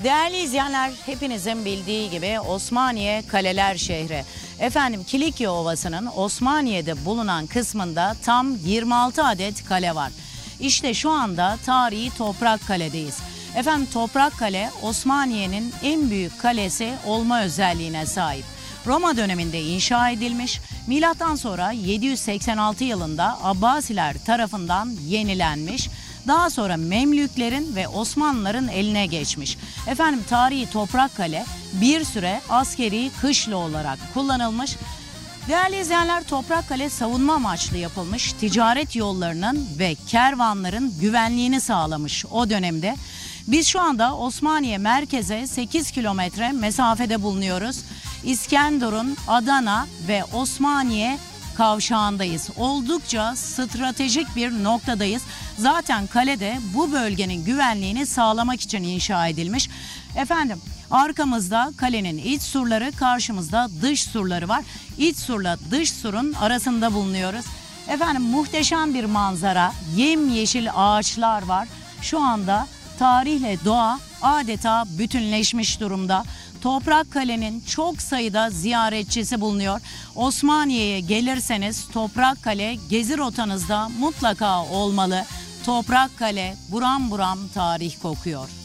Değerli izleyenler, hepinizin bildiği gibi Osmaniye kaleler şehri. Efendim, Kilikya Ovası'nın Osmaniye'de bulunan kısmında tam 26 adet kale var. İşte şu anda tarihi Toprak Kale'deyiz. Efendim, Toprak Kale Osmaniye'nin en büyük kalesi olma özelliğine sahip. Roma döneminde inşa edilmiş, milattan sonra 786 yılında Abbasiler tarafından yenilenmiş, daha sonra Memlüklerin ve Osmanlıların eline geçmiş. Efendim, tarihi Toprak Kale bir süre askeri kışla olarak kullanılmış. Değerli izleyenler, Toprak Kale savunma amaçlı yapılmış, ticaret yollarının ve kervanların güvenliğini sağlamış o dönemde. Biz şu anda Osmaniye merkeze 8 kilometre mesafede bulunuyoruz. İskenderun, Adana ve Osmaniye kavşağındayız. Oldukça stratejik bir noktadayız. Zaten kale de bu bölgenin güvenliğini sağlamak için inşa edilmiş. Efendim, arkamızda kalenin iç surları, karşımızda dış surları var. İç surla dış surun arasında bulunuyoruz. Efendim, muhteşem bir manzara, yemyeşil ağaçlar var. Şu anda tarihle doğa adeta bütünleşmiş durumda. Toprak Kale'nin çok sayıda ziyaretçisi bulunuyor. Osmaniye'ye gelirseniz Toprak Kale gezi rotanızda mutlaka olmalı. Toprak Kale buram buram tarih kokuyor.